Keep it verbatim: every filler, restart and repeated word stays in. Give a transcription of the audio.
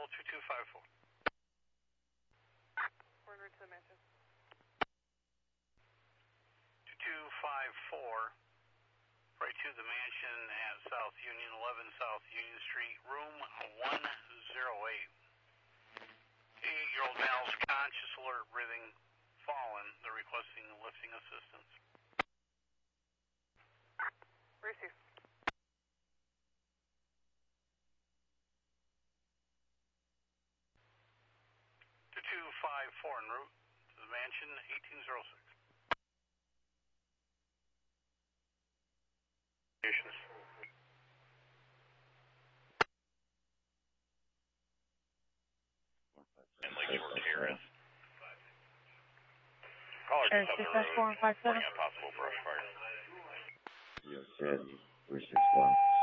Level two two five four. Order to the mansion. two two five four. Right to the mansion at South Union, eleven South Union Street, room one oh eight. eighty-eight-year-old male's conscious, alert, breathing, fallen. They're requesting lifting assistance. Receive. two two five four en route to the mansion, eighteen oh six. And Lakeshore Terrace. Air six five four and five seven. Possible brush fire. You said three six one.